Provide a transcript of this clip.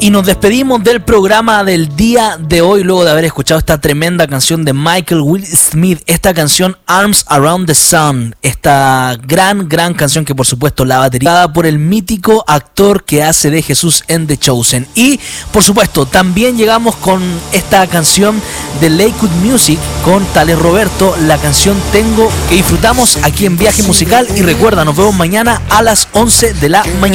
Y nos despedimos del programa del día de hoy luego de haber escuchado esta tremenda canción de Michael Will Smith, esta canción Arms Around the Sun, esta gran canción que por supuesto la batería por el mítico actor que hace de Jesús en The Chosen. Y por supuesto también llegamos con esta canción de Lakewood Music con Tales Roberto, la canción Tengo, que disfrutamos aquí en Viaje Musical. Y recuerda, nos vemos mañana a las 11 de la mañana.